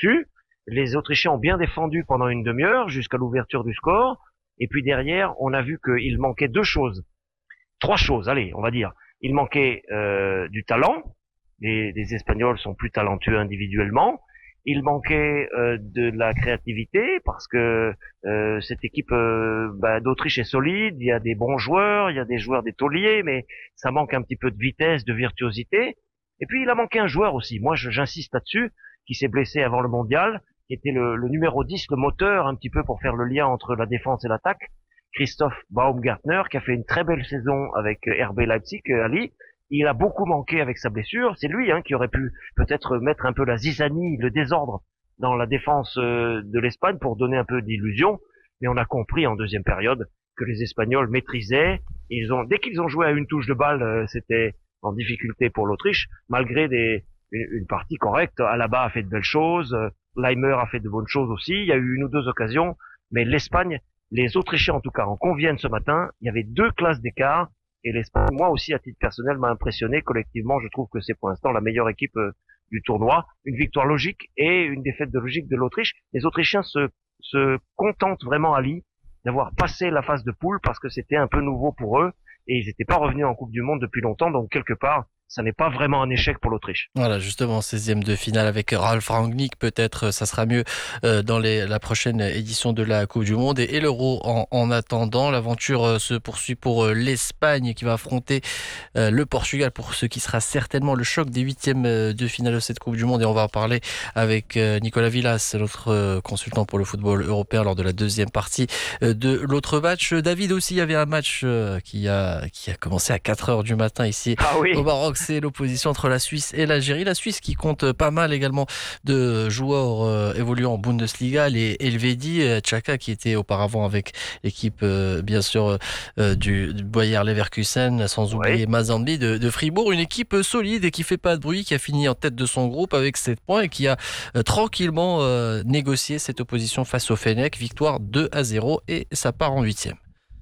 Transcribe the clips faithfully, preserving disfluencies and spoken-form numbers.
dessus. Les Autrichiens ont bien défendu pendant une demi-heure jusqu'à l'ouverture du score. Et puis derrière, on a vu qu'il manquait deux choses. Trois choses, allez, on va dire. Il manquait euh, du talent. Les, les Espagnols sont plus talentueux individuellement. Il manquait euh, de la créativité parce que euh, cette équipe euh, bah, d'Autriche est solide. Il y a des bons joueurs, il y a des joueurs des tauliers, mais ça manque un petit peu de vitesse, de virtuosité. Et puis il a manqué un joueur aussi. Moi, je, j'insiste là-dessus, qui s'est blessé avant le mondial, qui était le, le numéro dix, le moteur un petit peu pour faire le lien entre la défense et l'attaque. Christoph Baumgartner, qui a fait une très belle saison avec R B Leipzig à Lille. Il a beaucoup manqué avec sa blessure. C'est lui hein, qui aurait pu peut-être mettre un peu la zizanie, le désordre dans la défense euh, de l'Espagne pour donner un peu d'illusion. Mais on a compris en deuxième période que les Espagnols maîtrisaient. Ils ont, dès qu'ils ont joué à une touche de balle, euh, c'était en difficulté pour l'Autriche, malgré des, une, une partie correcte. Alaba a fait de belles choses, euh, Leimer a fait de bonnes choses aussi. Il y a eu une ou deux occasions, mais l'Espagne, les Autrichiens en tout cas en conviennent ce matin. Il y avait deux classes d'écart. Et l'Espagne, moi aussi, à titre personnel, m'a impressionné. Collectivement, je trouve que c'est pour l'instant la meilleure équipe euh, du tournoi. Une victoire logique et une défaite de logique de l'Autriche. Les Autrichiens se, se contentent vraiment, Ali, d'avoir passé la phase de poule parce que c'était un peu nouveau pour eux. Et ils n'étaient pas revenus en Coupe du Monde depuis longtemps. Donc, quelque part, ça n'est pas vraiment un échec pour l'Autriche. Voilà, justement, seizième de finale avec Ralf Rangnick, peut-être ça sera mieux euh, dans les, la prochaine édition de la Coupe du Monde. Et, et l'Euro en, en attendant, l'aventure euh, se poursuit pour euh, l'Espagne qui va affronter euh, le Portugal pour ce qui sera certainement le choc des huitièmes de finale de cette Coupe du Monde. Et on va en parler avec euh, Nicolas Villas, notre euh, consultant pour le football européen lors de la deuxième partie euh, de l'autre match. David aussi, il y avait un match euh, qui, a, qui a commencé à quatre heures du matin ici ah oui. au Maroc. C'est l'opposition entre la Suisse et l'Algérie. La Suisse qui compte pas mal également de joueurs euh, évoluant en Bundesliga. Les Elvedi, Xhaka qui était auparavant avec l'équipe euh, bien sûr euh, du, du Bayer Leverkusen, sans oublier oui. Mazambi de, de Fribourg. Une équipe solide et qui fait pas de bruit, qui a fini en tête de son groupe avec sept points et qui a euh, tranquillement euh, négocié cette opposition face au Fennec. Victoire deux à zéro et ça part en huitième.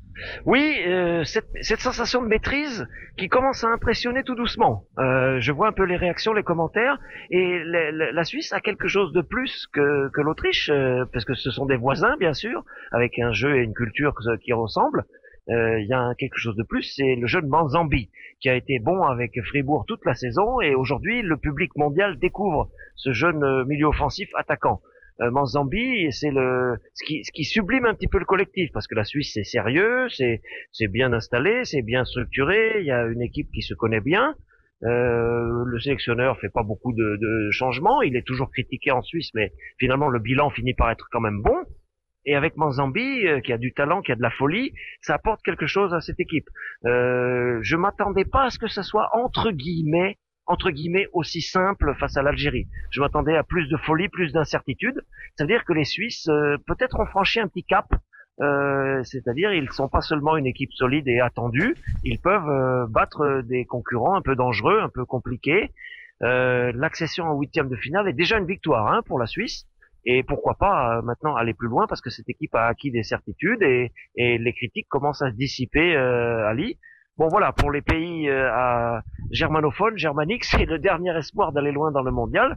Oui, euh, cette, cette sensation de maîtrise qui commence à impressionner tout doucement. Euh, je vois un peu les réactions, les commentaires, et la, la, la Suisse a quelque chose de plus que, que l'Autriche, euh, parce que ce sont des voisins, bien sûr, avec un jeu et une culture qui ressemblent. Il euh, y a quelque chose de plus, c'est le jeune Manzambi, qui a été bon avec Fribourg toute la saison, et aujourd'hui, le public mondial découvre ce jeune milieu offensif attaquant. Euh, Manzambi, c'est le ce qui, ce qui sublime un petit peu le collectif, parce que la Suisse c'est sérieux, c'est c'est bien installé, c'est bien structuré, il y a une équipe qui se connaît bien. Euh, le sélectionneur fait pas beaucoup de, de changements, il est toujours critiqué en Suisse, mais finalement le bilan finit par être quand même bon. Et avec Manzambi, euh, qui a du talent, qui a de la folie, ça apporte quelque chose à cette équipe. Euh, je m'attendais pas à ce que ça soit entre guillemets entre guillemets, aussi simple face à l'Algérie. Je m'attendais à plus de folie, plus d'incertitude. Ça veut dire que les Suisses, euh, peut-être ont franchi un petit cap, euh, c'est-à-dire ils sont pas seulement une équipe solide et attendue, ils peuvent euh, battre des concurrents un peu dangereux, un peu compliqués. Euh, l'accession en huitième de finale est déjà une victoire hein, pour la Suisse. Et pourquoi pas euh, maintenant aller plus loin, parce que cette équipe a acquis des certitudes et, et les critiques commencent à se dissiper, euh, Ali. Bon voilà, pour les pays euh, à germanophones, germaniques, c'est le dernier espoir d'aller loin dans le mondial.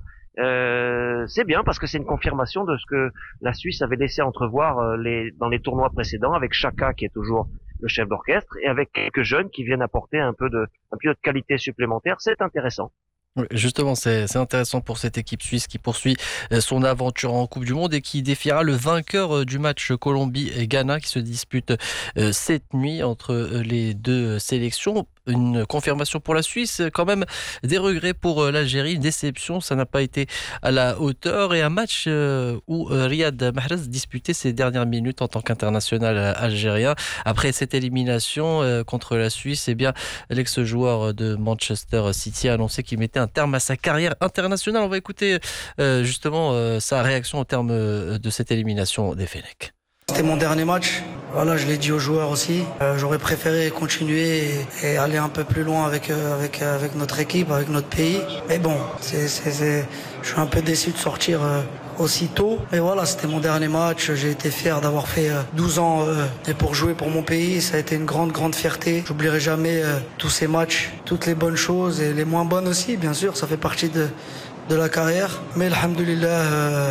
Euh, c'est bien parce que c'est une confirmation de ce que la Suisse avait laissé entrevoir euh, les, dans les tournois précédents, avec Xhaka qui est toujours le chef d'orchestre et avec quelques jeunes qui viennent apporter un peu de, un peu de qualité supplémentaire. C'est intéressant. Oui, justement, c'est, c'est intéressant pour cette équipe suisse qui poursuit son aventure en Coupe du Monde et qui défiera le vainqueur du match Colombie et Ghana qui se dispute cette nuit entre les deux sélections. Une confirmation pour la Suisse, quand même des regrets pour l'Algérie, une déception, ça n'a pas été à la hauteur et un match où Riyad Mahrez disputait ses dernières minutes en tant qu'international algérien. Après cette élimination contre la Suisse, eh bien, l'ex-joueur de Manchester City a annoncé qu'il mettait un terme à sa carrière internationale. On va écouter euh, justement euh, sa réaction au terme de cette élimination des Fennecs. C'était mon dernier match. Voilà, je l'ai dit aux joueurs aussi. Euh, j'aurais préféré continuer et, et aller un peu plus loin avec, euh, avec, avec notre équipe, avec notre pays. Mais bon, c'est, c'est, c'est, je suis un peu déçu de sortir euh, aussitôt. Mais voilà, c'était mon dernier match. J'ai été fier d'avoir fait euh, douze ans euh, et pour jouer pour mon pays. Ça a été une grande, grande fierté. J'oublierai jamais euh, tous ces matchs, toutes les bonnes choses et les moins bonnes aussi, bien sûr. Ça fait partie de, de la carrière. Mais alhamdoulilah... Euh,